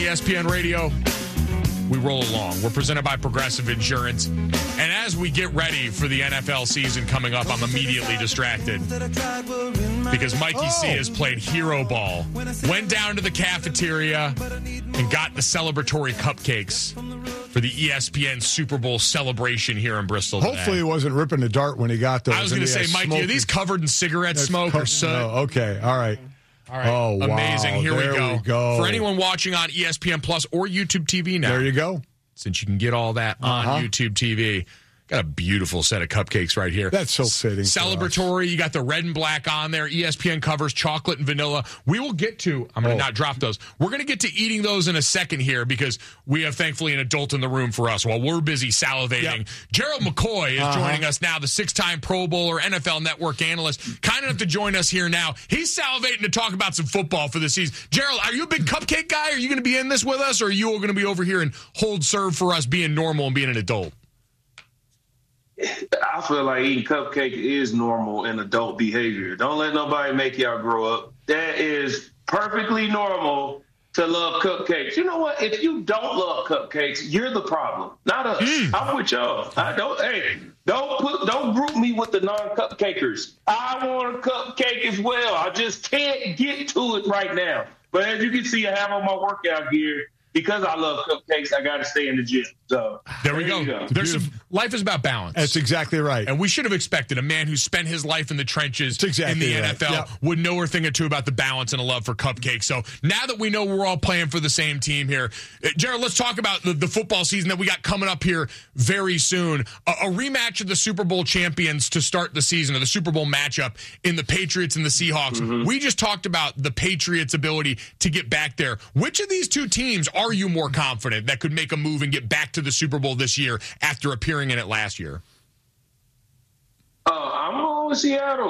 ESPN Radio, we roll along. We're presented by Progressive Insurance. And as we get ready for the NFL season coming up, I'm immediately distracted because Mikey C has played hero ball, went down to the cafeteria, and got the celebratory cupcakes for the ESPN Super Bowl celebration here in Bristol today. Hopefully he wasn't ripping the dart when he got those. I was going to say, Mikey, are these covered in cigarette smoke or soot? No, okay, all right. All right. Oh, wow. Amazing. Here we go. For anyone watching on ESPN Plus or YouTube TV now. There you go. Since you can get all that on YouTube TV. Got a beautiful set of cupcakes right here. That's so fitting. Celebratory. You got the red and black on there. ESPN covers chocolate and vanilla. We will get to, I'm going to not drop those. We're going to get to eating those in a second here because we have, thankfully, an adult in the room for us while we're busy salivating. Yep. Gerald McCoy is joining us now, the 6-time Pro Bowler, NFL Network analyst. Kind enough to join us here now. He's salivating to talk about some football for the season. Gerald, are you a big cupcake guy? Are you going to be in this with us, or are you all going to be over here and hold serve for us being normal and being an adult? I feel like eating cupcake is normal and adult behavior. Don't let nobody make y'all grow up. That is perfectly normal to love cupcakes. You know what? If you don't love cupcakes, you're the problem, not us. I'm with y'all. Don't group me with the non-cupcakers. I want a cupcake as well. I just can't get to it right now. But as you can see, I have on my workout gear. Because I love cupcakes, I got to stay in the gym. So there we go. Life is about balance. That's exactly right. And we should have expected a man who spent his life in the trenches in the NFL would know a thing or two about the balance and a love for cupcakes. So now that we know we're all playing for the same team here, Gerald, let's talk about the football season that we got coming up here very soon. A rematch of the Super Bowl champions to start the season, or the Super Bowl matchup in the Patriots and the Seahawks. Mm-hmm. We just talked about the Patriots' ability to get back there. Which of these two teams are you more confident that could make a move and get back to the Super Bowl this year after appearing in it last year? I'm going with Seattle.